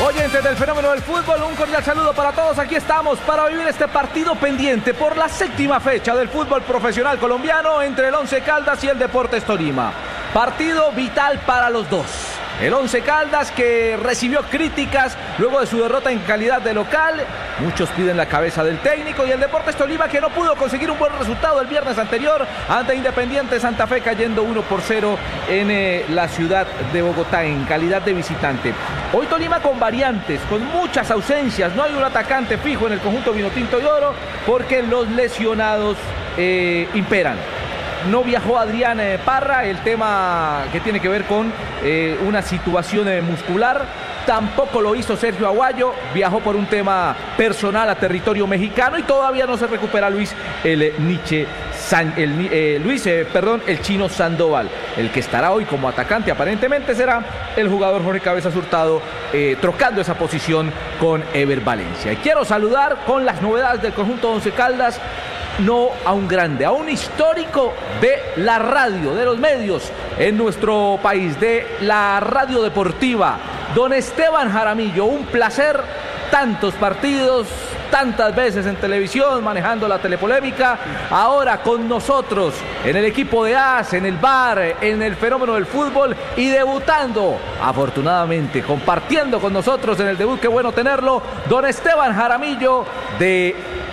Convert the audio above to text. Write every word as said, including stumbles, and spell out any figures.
Oyentes del fenómeno del fútbol, un cordial saludo para todos. Aquí estamos para vivir este partido pendiente por la séptima fecha del fútbol profesional colombiano entre el Once Caldas y el Deportes Tolima. Partido vital para los dos. El Once Caldas, que recibió críticas luego de su derrota en calidad de local. Muchos piden la cabeza del técnico. Y el Deportes Tolima, que no pudo conseguir un buen resultado el viernes anterior ante Independiente Santa Fe, cayendo uno por cero en eh, la ciudad de Bogotá en calidad de visitante. Hoy Tolima con variantes, con muchas ausencias. No hay un atacante fijo en el conjunto vinotinto y oro porque los lesionados eh, imperan. No viajó Adrián eh, Parra, el tema que tiene que ver con eh, una situación eh, muscular. Tampoco lo hizo Sergio Aguayo, viajó por un tema personal a territorio mexicano y todavía no se recupera Luis el eh, Nietzsche San, el, eh, Luis, eh, perdón, el Chino Sandoval. El que estará hoy como atacante aparentemente será el jugador Jorge Cabezas Hurtado, eh, trocando esa posición con Ever Valencia. Y quiero saludar con las novedades del conjunto Once Caldas. No a un grande, a un histórico de la radio, de los medios en nuestro país, de la radio deportiva, don Esteban Jaramillo. Un placer, tantos partidos, tantas veces en televisión, manejando la telepolémica, ahora con nosotros en el equipo de A S, en el bar, en el fenómeno del fútbol y debutando, afortunadamente, compartiendo con nosotros en el debut. Qué bueno tenerlo, don Esteban Jaramillo de